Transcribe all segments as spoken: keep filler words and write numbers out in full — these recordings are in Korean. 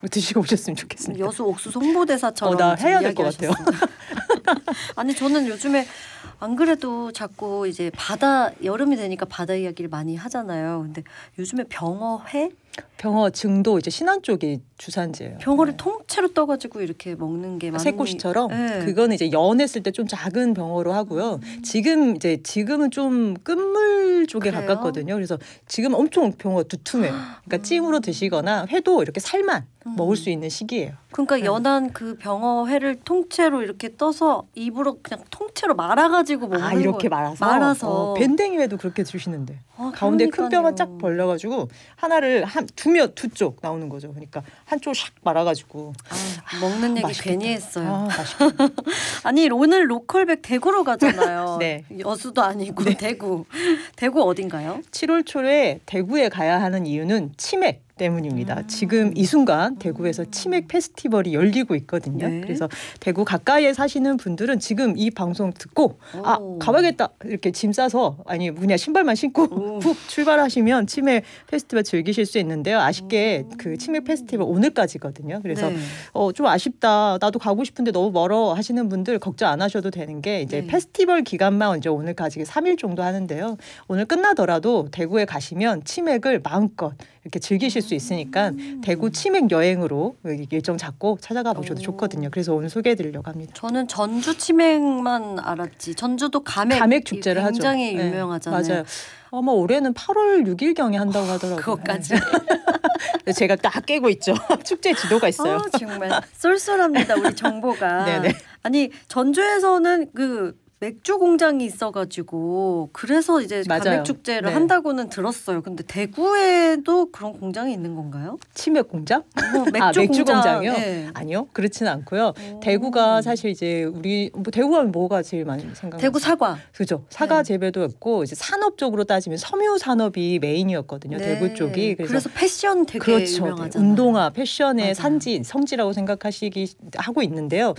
드시고 오셨으면 좋겠습니다. 여수 옥수수 홍보대사처럼 어, 나 해야 될 것 같아요. 아니 저는 요즘에 안 그래도 자꾸 이제 바다 여름이 되니까 바다 이야기를 많이 하잖아요. 근데 요즘에 병어회? 병어 증도 이제 신안 쪽이 주산지예요. 병어를 네. 통째로 떠가지고 이렇게 먹는 게 많이 새꼬시처럼 네. 그거는 이제 연했을 때 좀 작은 병어로 하고요. 음. 지금 이제 지금은 좀 끝물 쪽에 그래요? 가깝거든요. 그래서 지금 엄청 병어 두툼해요. 그러니까 음. 찜으로 드시거나 회도 이렇게 살만 음. 먹을 수 있는 시기예요. 그러니까 네. 연한 그 병어회를 통째로 이렇게 떠서 입으로 그냥 통째로 말아가지고 먹는 아 이렇게 거예요. 말아서 말아서 어, 밴댕이회도 그렇게 주시는데 아, 가운데 큰 뼈만 쫙 벌려가지고 하나를 한 두면 두 쪽 나오는 거죠. 그러니까 한쪽 샥 말아가지고 아, 먹는 얘기 맛있겠다. 괜히 했어요. 아, 맛있겠다. 아니 오늘 로컬백 대구로 가잖아요. 네. 여수도 아니고 네. 대구. 대구 어딘가요? 칠월 초에 대구에 가야 하는 이유는 치맥 때문입니다. 음. 지금 이 순간 대구에서 치맥 페스티벌이 열리고 있거든요. 네. 그래서 대구 가까이에 사시는 분들은 지금 이 방송 듣고 오. 아 가봐야겠다 이렇게 짐 싸서 아니 그냥 신발만 신고 훅 출발하시면 치맥 페스티벌 즐기실 수 있는데요. 아쉽게 오. 그 치맥 페스티벌 오늘까지거든요. 그래서 네. 어, 좀 아쉽다. 나도 가고 싶은데 너무 멀어 하시는 분들 걱정 안 하셔도 되는 게 이제 네. 페스티벌 기간만 이제 오늘까지 삼 일 정도 하는데요. 오늘 끝나더라도 대구에 가시면 치맥을 마음껏 이렇게 즐기실 수 있으니까 음. 대구 치맥 여행으로 일정 잡고 찾아가 보셔도 오. 좋거든요. 그래서 오늘 소개해드리려고 합니다. 저는 전주 치맥만 알았지. 전주도 가맥, 가맥 축제를 굉장히 하죠. 유명하잖아요. 네. 맞아요. 아마 올해는 팔월 육일경에 한다고 하더라고요. 그것까지. 네. 제가 딱 깨고 있죠. 축제 지도가 있어요. 아, 정말 쏠쏠합니다. 우리 정보가. 네네. 아니 전주에서는 그 맥주 공장이 있어가지고 그래서 이제 가맥 축제를 네. 한다고는 들었어요. 근데 대구에도 그런 공장이 있는 건가요? 치맥 공장? 뭐 맥주, 아, 맥주 공장. 공장이요? 네. 아니요, 그렇지는 않고요. 오. 대구가 사실 이제 우리 뭐 대구하면 뭐가 제일 많이 생각나요? 대구 사과. 그죠. 사과 네. 재배도 있고 이제 산업적으로 따지면 섬유 산업이 메인이었거든요. 네. 대구 쪽이. 그래서, 그래서 패션 되게 그렇죠. 유명하잖아요. 운동화, 패션의 맞아요. 산지, 성지라고 생각하시기 하고 있는데요.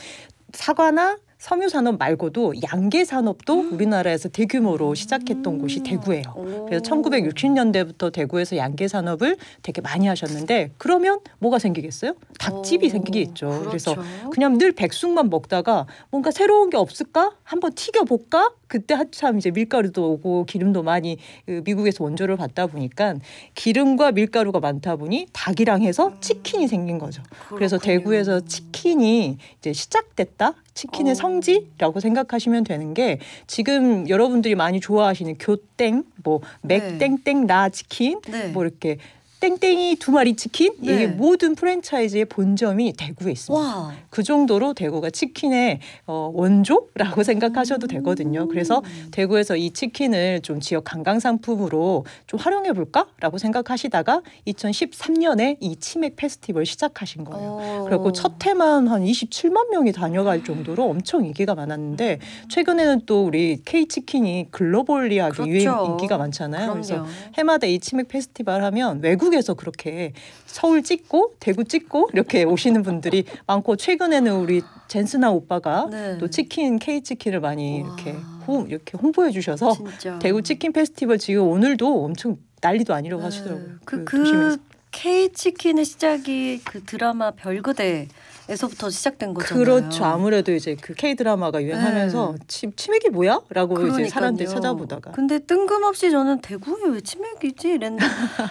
사과나 섬유 산업 말고도 양계 산업도 음. 우리나라에서 대규모로 시작했던 음. 곳이 대구예요. 오. 그래서 천구백육십 년대부터 대구에서 양계 산업을 되게 많이 하셨는데 그러면 뭐가 생기겠어요? 닭집이 오. 생기겠죠. 그렇죠. 그래서 그냥 늘 백숙만 먹다가 뭔가 새로운 게 없을까? 한번 튀겨볼까? 그때 한참 이제 밀가루도 오고 기름도 많이 미국에서 원조를 받다 보니까 기름과 밀가루가 많다 보니 닭이랑 해서 치킨이 생긴 거죠. 그렇군요. 그래서 대구에서 치킨이 이제 시작됐다. 치킨의 어. 성지라고 생각하시면 되는 게 지금 여러분들이 많이 좋아하시는 교땡, 뭐 맥땡땡 나 치킨, 네. 뭐 이렇게 땡땡이 두 마리 치킨 네. 이게 모든 프랜차이즈의 본점이 대구에 있습니다. 와. 그 정도로 대구가 치킨의 어, 원조라고 생각하셔도 되거든요. 그래서 대구에서 이 치킨을 좀 지역 관광 상품으로 좀 활용해 볼까라고 생각하시다가 이천십삼 년에 이 치맥 페스티벌 시작하신 거예요. 그리고 첫 해만 한 이십칠만 명이 다녀갈 정도로 엄청 인기가 많았는데 최근에는 또 우리 K치킨이 글로벌리하게 그렇죠. 유행 인기가 많잖아요. 그럼요. 그래서 해마다 이 치맥 페스티벌 하면 외국 에서 그렇게 서울 찍고 대구 찍고 이렇게 오시는 분들이 많고 최근에는 우리 젠스나 오빠가 네. 또 치킨 K치킨을 많이 와. 이렇게 호, 이렇게 홍보해 주셔서 진짜. 대구 치킨 페스티벌 지금 오늘도 엄청 난리도 아니라고 네. 하시더라고요. 그, 그, 그 K치킨의 시작이 그 드라마 별그대 에서부터 시작된 거잖아요. 그렇죠. 아무래도 이제 그 K 드라마가 유행하면서 네. 치, 치맥이 뭐야?라고 이제 사람들이 찾아보다가. 근데 뜬금없이 저는 대구에 왜 치맥이지? 이랬는데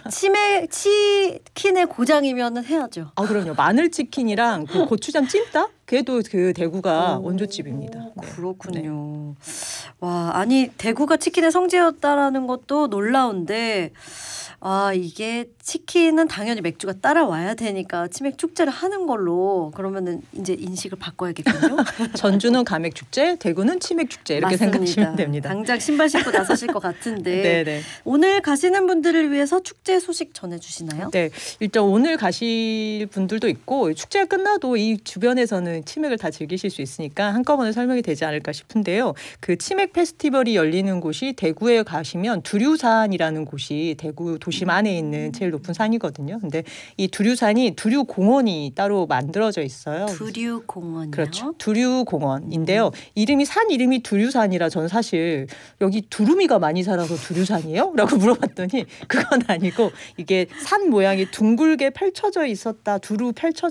치맥 치킨의 고장이면은 해야죠. 아 그럼요. 마늘 치킨이랑 그 고추장 찜닭 그래도 그 대구가 오, 원조집입니다. 네. 그렇군요. 네. 와 아니 대구가 치킨의 성지였다라는 것도 놀라운데. 아 이게 치킨은 당연히 맥주가 따라와야 되니까 치맥 축제를 하는 걸로 그러면은 이제 인식을 바꿔야겠군요. 전주는 가맥 축제, 대구는 치맥 축제 이렇게 맞습니다. 생각하시면 됩니다. 당장 신발 신고 나서실 것 같은데 네네. 오늘 가시는 분들을 위해서 축제 소식 전해주시나요? 네, 일단 오늘 가실 분들도 있고 축제가 끝나도 이 주변에서는 치맥을 다 즐기실 수 있으니까 한꺼번에 설명이 되지 않을까 싶은데요. 그 치맥 페스티벌이 열리는 곳이 대구에 가시면 두류산이라는 곳이 대구 도 도심 안에 있는 제일 높은 산이거든요. 근데 이 두류산이 두류공원이 따로 만들어져 있어요. 두류공원이요? 그렇죠. 두류공원인데요. 음. 이름이 산 이름이 두류산이라 저는 사실 여기 두루미가 많이 살아서 두류산이에요? 라고 물어봤더니 그건 아니고 이게 산 모양이 둥글게 펼쳐져 있었다. 두루 펼쳐